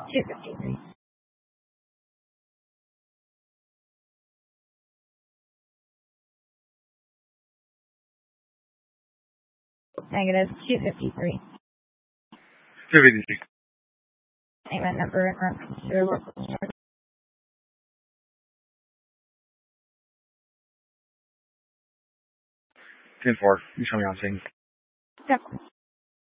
253. Negative 253. 256. Payment number in reference to a local insurance. 10-4. You show me on things. Yep.